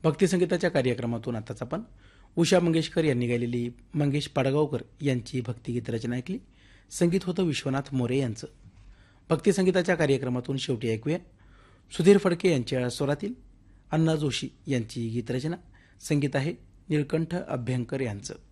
भक्तिसंगीताच्या कार्यक्रमातून आताच आपण उषा मंगेशकर यांनी गायलेली मंगेश पाडगावकर यांची भक्तिगीत रचना ऐकली. संगीत होतं विश्वनाथ मोरे यांचं. भक्तिसंगीताच्या कार्यक्रमातून शेवटी ऐकूया सुधीर फडके यांच्या स्वरातील अण्णा जोशी यांची गीतरचना. संगीत आहे निळकंठ अभ्यंकर यांचं.